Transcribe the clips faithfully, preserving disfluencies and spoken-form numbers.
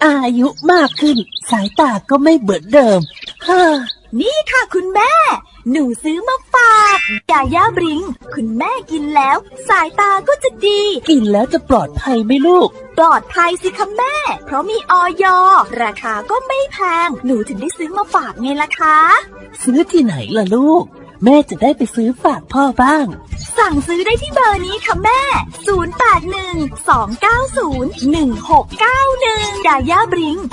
อายุมากขึ้นสายตาก็ไม่เหมือนเดิมฮ่านี่ค่ะคุณแม่หนูซื้อมาฝากยาย่าบริงคุณแม่กินแล้วสายตาก็จะดีกินแล้วจะปลอดภัยไหมลูกปลอดภัยสิคะแม่เพราะมีอย.ราคาก็ไม่แพงหนูถึงได้ซื้อมาฝากไงล่ะคะซื้อที่ไหนล่ะลูกแม่จะได้ไปซื้อฝากพ่อบ้างสั่งซื้อได้ที่เบอร์นี้ค่ะแม่ศูนย์ แปด หนึ่ง สอง เก้า ศูนย์ หนึ่ง หก เก้า หนึ่งยาย่าบริง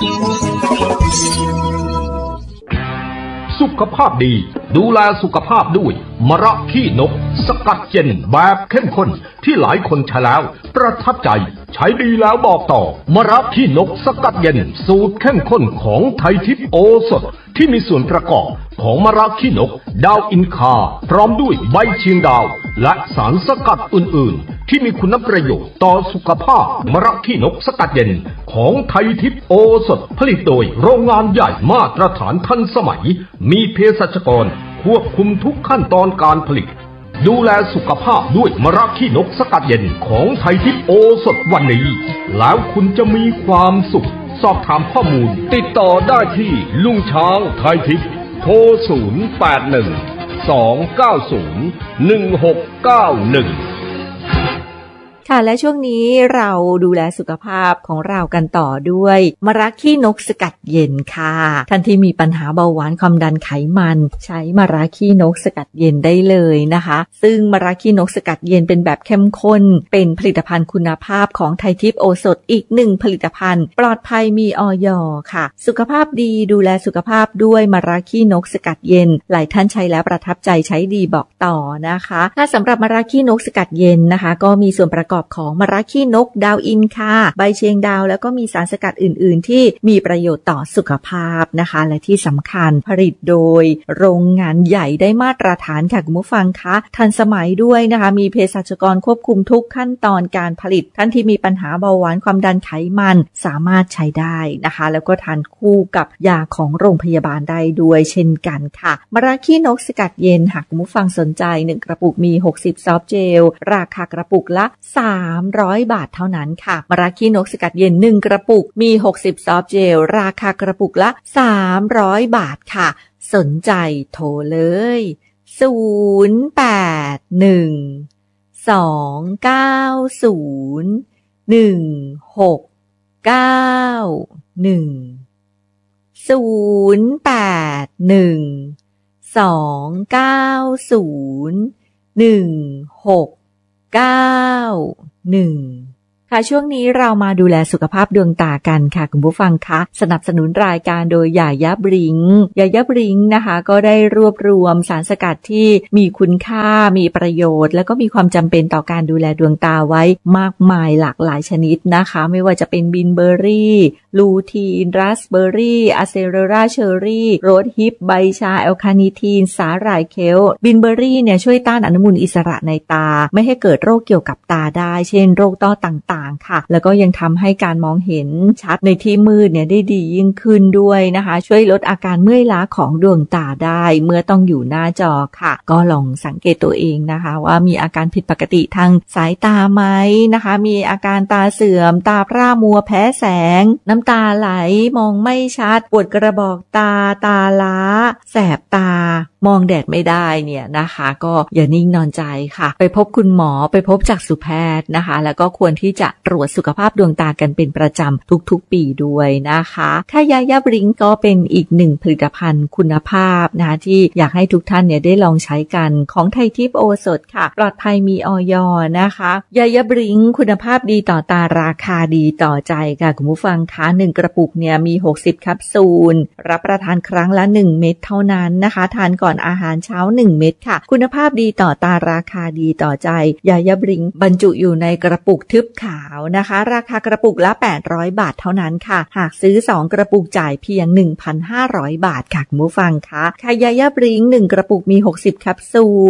สุขภาพดีดูแลสุขภาพด้วยมะระขี้นกสกัดเย็นแบบเข้มข้นที่หลายคนใช้แล้วประทับใจใช้ดีแล้วบอกต่อมะระขี้นกสกัดเย็นสูตรเข้มข้นของไทยทิพย์โอสถที่มีส่วนประกอบของมะระขี้นกดาวอินคาพร้อมด้วยใบเชียงดาวและสารสกัดอื่นๆที่มีคุณประโยชน์ต่อสุขภาพมะระขี้นกสกัดเย็นของไทยทิพย์โอสถผลิตโดยโรงงานใหญ่มาตรฐานทันสมัยมีเภสัชกรควบคุมทุกขั้นตอนการผลิตดูแลสุขภาพด้วยมะระขี้นกสกัดเย็นของไทยทิพย์โอสถวันนี้แล้วคุณจะมีความสุขสอบถามข้อมูลติดต่อได้ที่ลุงช้างไทยทิพย์โทรศูนย์ แปด หนึ่ง สอง เก้า ศูนย์ หนึ่ง หก เก้า หนึ่งค่ะและช่วงนี้เราดูแลสุขภาพของเรากันต่อด้วยมะระขี้นกสกัดเย็นค่ะท่านที่มีปัญหาเบาหวานความดันไขมันใช้มะระขี้นกสกัดเย็นได้เลยนะคะซึ่งมะระขี้นกสกัดเย็นเป็นแบบเข้มข้นเป็นผลิตภัณฑ์คุณภาพของไทยทิพย์โอสถอีกหนึ่งผลิตภัณฑ์ปลอดภัยมีอย.ค่ะสุขภาพดีดูแลสุขภาพด้วยมะระขี้นกสกัดเย็นหลายท่านใช้แล้วประทับใจใช้ดีบอกต่อนะคะถ้าสำหรับมะระขี้นกสกัดเย็นนะคะก็มีส่วนประกอบของมะระขี้นกดาวอินคาใบเชียงดาวแล้วก็มีสารสกัดอื่นๆที่มีประโยชน์ต่อสุขภาพนะคะและที่สำคัญผลิตโดยโรงงานใหญ่ได้มาตรฐานค่ะคุณผู้ฟังคะทันสมัยด้วยนะคะมีเภสัชกรควบคุมทุกขั้นตอนการผลิตท่านที่มีปัญหาเบาหวานความดันไขมันสามารถใช้ได้นะคะแล้วก็ทานคู่กับยาของโรงพยาบาลได้ด้วยเช่นกันค่ะมะระขี้นกสกัดเย็นหากคุณผู้ฟังสนใจหนึ่งกระปุกมีหกสิบซอฟต์เจลราคากระปุกละสามร้อยบาทเท่านั้นค่ะมะระขี้นกสกัดเย็นหนึ่งกระปุกมีหกสิบซอฟต์เจลราคากระปุกละสามร้อยบาทค่ะสนใจโทรเลยศูนย์ แปด หนึ่ง สอง เก้า ศูนย์ หนึ่ง หก เก้า หนึ่ง ศูนย์ แปด หนึ่ง สอง เก้า ศูนย์ หนึ่ง หก เก้า หนึ่งค่ะช่วงนี้เรามาดูแลสุขภาพดวงตากันค่ะคุณผู้ฟังคะสนับสนุนรายการโดยยาย่าบริงยาย่าบริงนะคะก็ได้รวบรวมสารสกัดที่มีคุณค่ามีประโยชน์แล้วก็มีความจำเป็นต่อการดูแลดวงตาไว้มากมายหลากหลายชนิดนะคะไม่ว่าจะเป็นบินเบอร์รี่ลูทีนราสเบอร์รี่อะเซโรราเชอร์รี่โรสฮิปใบชาแอลคาเนิทีนสาหร่ายเคลบินเบอร์รี่เนี่ยช่วยต้านอนุมูลอิสระในตาไม่ให้เกิดโรคเกี่ยวกับตาได้เช่นโรคต้อต่างๆค่ะแล้วก็ยังทำให้การมองเห็นชัดในที่มืดเนี่ยได้ดียิ่งขึ้นด้วยนะคะช่วยลดอาการเมื่อยล้าของดวงตาได้เมื่อต้องอยู่หน้าจอค่ะก็ลองสังเกตตัวเองนะคะว่ามีอาการผิดปกติทางสายตาไหมนะคะมีอาการตาเสื่อมตาพร่ามัวแพ้แสงน้ำตาไหลมองไม่ชัดปวดกระบอกตาตาล้าแสบตามองแดดไม่ได้เนี่ยนะคะก็อย่านิ่งนอนใจค่ะไปพบคุณหมอไปพบจักษุแพทย์นะคะแล้วก็ควรที่จะตรวจสุขภาพดวงตากันเป็นประจำทุกๆปีด้วยนะคะถ้ายาย่าบริงก็เป็นอีกหนึ่งผลิตภัณฑ์คุณภาพนะคะที่อยากให้ทุกท่านเนี่ยได้ลองใช้กันของไทยทิพย์โอสถค่ะปลอดภัยมีอย.นะคะยาย่าบริงคุณภาพดีต่อตาราคาดีต่อใจค่ะคุณผู้ฟังคะหนึ่งกระปุกเนี่ยมีหกสิบแคปซูลรับประทานครั้งละหนึ่งเม็ดเท่านั้นนะคะทานก่อนอาหารเช้าหนึ่งเม็ดค่ะคุณภาพดีต่อตาราคาดีต่อใจยาย่าบริงบรรจุอยู่ในกระปุกทึบขาวนะคะราคากระปุกละแปดร้อยบาทเท่านั้นค่ะหากซื้อสองกระปุกจ่ายเพียง หนึ่งพันห้าร้อยบาทค่ะคุณผู้ฟังคะค่ะยาย่าบริงหนึ่งกระปุกมีหกสิบแคปซูล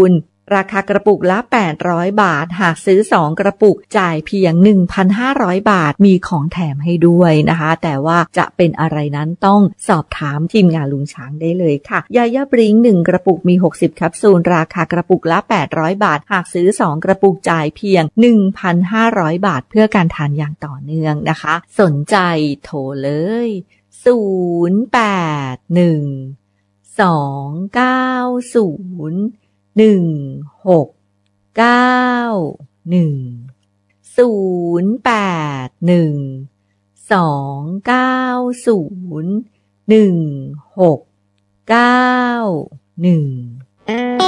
ราคากระปุกละแปดร้อยบาทหากซื้อสองกระปุกจ่ายเพียง หนึ่งพันห้าร้อย บาทมีของแถมให้ด้วยนะคะแต่ว่าจะเป็นอะไรนั้นต้องสอบถามทีมงานลุงช้างได้เลยค่ะยาย่าบริงหนึ่งกระปุกมีหกสิบแคปซูลราคากระปุกละแปดร้อยบาทหากซื้อสองกระปุกจ่ายเพียง หนึ่งพันห้าร้อย บาทเพื่อการทานอย่างต่อเนื่องนะคะสนใจโทรเลยศูนย์ แปด หนึ่ง สอง เก้า ศูนย์ หนึ่ง หก เก้า หนึ่ง ศูนย์ แปด หนึ่ง สอง เก้า ศูนย์ หนึ่ง หก เก้า หนึ่ง